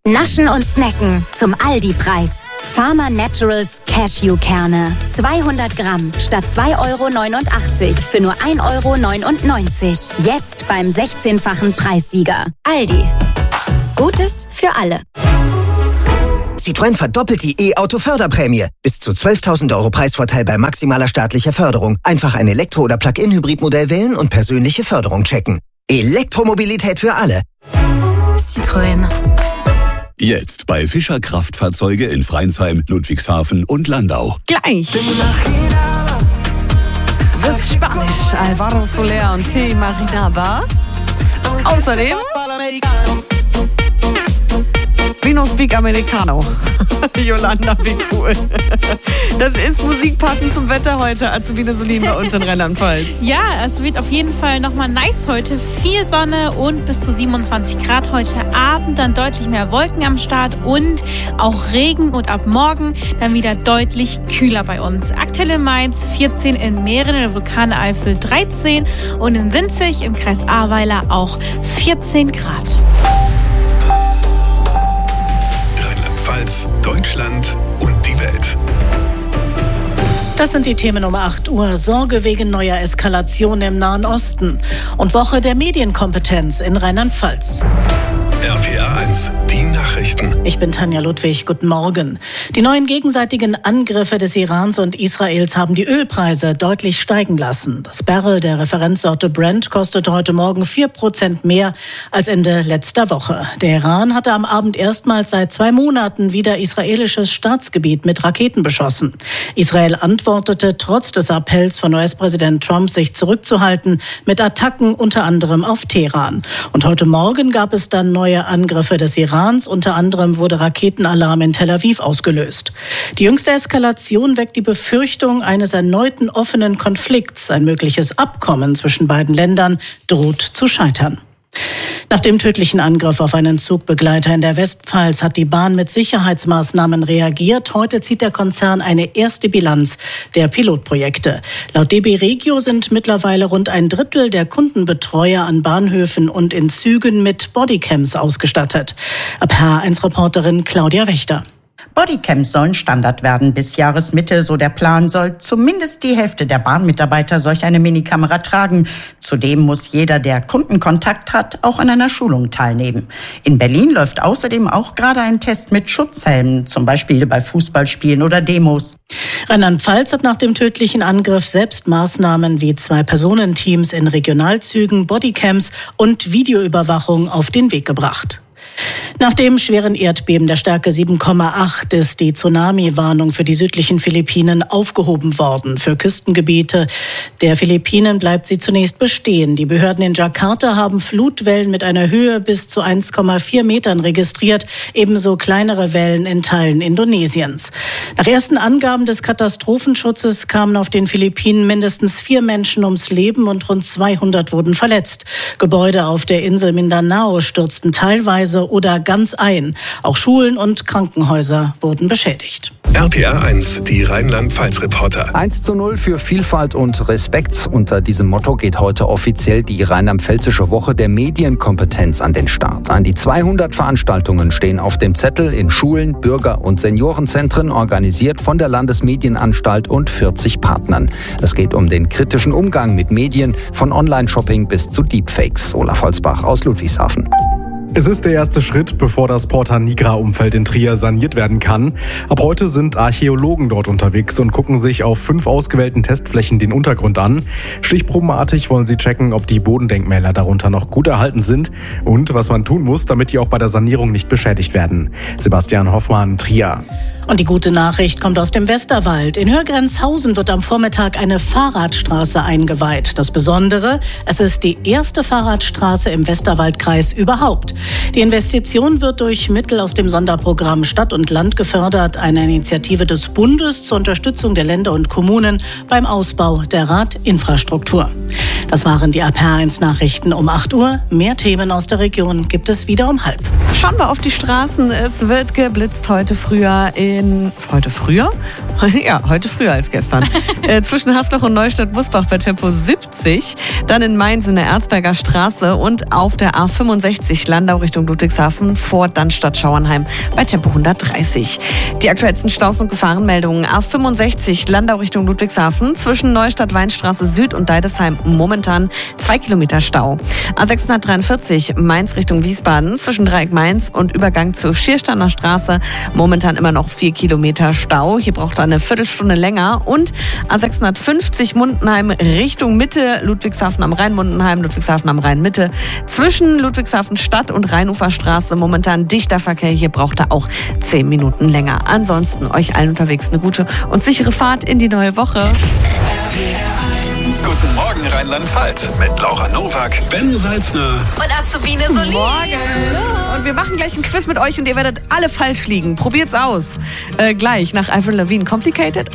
Naschen und snacken zum Aldi-Preis. Farmer Naturals Cashewkerne. 200 Gramm statt 2,89 € für nur 1,99 €. Jetzt beim 16-fachen Preissieger. Aldi. Gutes für alle. Citroën verdoppelt die E-Auto-Förderprämie. Bis zu 12.000 € Preisvorteil bei maximaler staatlicher Förderung. Einfach ein Elektro- oder Plug-in-Hybrid-Modell wählen und persönliche Förderung checken. Elektromobilität für alle. Citroën. Jetzt bei Fischer Kraftfahrzeuge in Freinsheim, Ludwigshafen und Landau. Gleich wird's Spanisch. Alvaro Soler und T. Marinada. Außerdem Vino Speak Americano. Yolanda, wie cool. Das ist Musik passend zum Wetter heute. Azubine Solin bei uns in Rheinland-Pfalz. Ja, es wird auf jeden Fall nochmal nice heute. Viel Sonne und bis zu 27 Grad heute Abend. Dann deutlich mehr Wolken am Start und auch Regen. Und ab morgen dann wieder deutlich kühler bei uns. Aktuell in Mainz 14, in Mähren in der Vulkaneifel 13 und in Sinzig im Kreis Ahrweiler auch 14 Grad. Rheinland-Pfalz, Deutschland und die Welt. Das sind die Themen um 8 Uhr. Sorge wegen neuer Eskalation im Nahen Osten und Woche der Medienkompetenz in Rheinland-Pfalz. RPA 1, die Nachrichten. Ich bin Tanja Ludwig, guten Morgen. Die neuen gegenseitigen Angriffe des Irans und Israels haben die Ölpreise deutlich steigen lassen. Das Barrel der Referenzsorte Brent kostete heute Morgen 4% mehr als Ende letzter Woche. Der Iran hatte am Abend erstmals seit 2 Monaten wieder israelisches Staatsgebiet mit Raketen beschossen. Israel antwortete trotz des Appells von US-Präsident Trump, sich zurückzuhalten, mit Attacken unter anderem auf Teheran. Und heute Morgen gab es dann neue Angriffe des Irans. Unter anderem wurde Raketenalarm in Tel Aviv ausgelöst. Die jüngste Eskalation weckt die Befürchtung eines erneuten offenen Konflikts. Ein mögliches Abkommen zwischen beiden Ländern droht zu scheitern. Nach dem tödlichen Angriff auf einen Zugbegleiter in der Westpfalz hat die Bahn mit Sicherheitsmaßnahmen reagiert. Heute zieht der Konzern eine erste Bilanz der Pilotprojekte. Laut DB Regio sind mittlerweile rund 1/3 der Kundenbetreuer an Bahnhöfen und in Zügen mit Bodycams ausgestattet. RPA1-Reporterin Claudia Wächter. Bodycams sollen Standard werden. Bis Jahresmitte, so der Plan, soll zumindest die Hälfte der Bahnmitarbeiter solch eine Minikamera tragen. Zudem muss jeder, der Kundenkontakt hat, auch an einer Schulung teilnehmen. In Berlin läuft außerdem auch gerade ein Test mit Schutzhelmen, zum Beispiel bei Fußballspielen oder Demos. Rheinland-Pfalz hat nach dem tödlichen Angriff selbst Maßnahmen wie 2-Personenteams in Regionalzügen, Bodycams und Videoüberwachung auf den Weg gebracht. Nach dem schweren Erdbeben der Stärke 7,8 ist die Tsunami-Warnung für die südlichen Philippinen aufgehoben worden. Für Küstengebiete der Philippinen bleibt sie zunächst bestehen. Die Behörden in Jakarta haben Flutwellen mit einer Höhe bis zu 1,4 Metern registriert, ebenso kleinere Wellen in Teilen Indonesiens. Nach ersten Angaben des Katastrophenschutzes kamen auf den Philippinen mindestens 4 Menschen ums Leben und rund 200 wurden verletzt. Gebäude auf der Insel Mindanao stürzten teilweise oder ganz ein. Auch Schulen und Krankenhäuser wurden beschädigt. RPA 1, die Rheinland-Pfalz-Reporter. 1:0 für Vielfalt und Respekt. Unter diesem Motto geht heute offiziell die rheinland-pfälzische Woche der Medienkompetenz an den Start. An die 200 Veranstaltungen stehen auf dem Zettel in Schulen, Bürger- und Seniorenzentren, organisiert von der Landesmedienanstalt und 40 Partnern. Es geht um den kritischen Umgang mit Medien, von Online-Shopping bis zu Deepfakes. Olaf Holzbach aus Ludwigshafen. Es ist der erste Schritt, bevor das Porta Nigra-Umfeld in Trier saniert werden kann. Ab heute sind Archäologen dort unterwegs und gucken sich auf 5 ausgewählten Testflächen den Untergrund an. Stichprobenartig wollen sie checken, ob die Bodendenkmäler darunter noch gut erhalten sind und was man tun muss, damit die auch bei der Sanierung nicht beschädigt werden. Sebastian Hoffmann, Trier. Und die gute Nachricht kommt aus dem Westerwald. In Hörgrenzhausen wird am Vormittag eine Fahrradstraße eingeweiht. Das Besondere, es ist die erste Fahrradstraße im Westerwaldkreis überhaupt. Die Investition wird durch Mittel aus dem Sonderprogramm Stadt und Land gefördert, eine Initiative des Bundes zur Unterstützung der Länder und Kommunen beim Ausbau der Radinfrastruktur. Das waren die RPA1 Nachrichten um 8 Uhr. Mehr Themen aus der Region gibt es wieder um 12:30. Schauen wir auf die Straßen. Es wird geblitzt heute früher in bisschen heute früher. Ja, heute früher als gestern. Zwischen Hasloch und Neustadt-Busbach bei Tempo 70. Dann in Mainz in der Erzberger Straße und auf der A65 Landau Richtung Ludwigshafen vor Dannstatt-Schauernheim bei Tempo 130. Die aktuellsten Staus und Gefahrenmeldungen. A65 Landau Richtung Ludwigshafen zwischen Neustadt-Weinstraße Süd und Deidesheim momentan 2 Kilometer Stau. A643 Mainz Richtung Wiesbaden zwischen Dreieck Mainz und Übergang zur Schiersteiner Straße momentan immer noch 4 Kilometer Stau. Hier braucht er eine Viertelstunde länger. Und A650 Mundenheim Richtung Mitte, Ludwigshafen am Rhein, Mundenheim, Ludwigshafen am Rhein Mitte. Zwischen Ludwigshafen Stadt und Rheinuferstraße momentan dichter Verkehr. Hier braucht er auch 10 Minuten länger. Ansonsten euch allen unterwegs eine gute und sichere Fahrt in die neue Woche. Guten Morgen Rheinland-Pfalz mit Laura Nowak, Ben Salzner Und Azubine Solin. Morgen. Und wir machen gleich ein Quiz mit euch und ihr werdet alle falsch liegen. Probiert's aus. Gleich nach Avril Lavigne Complicated.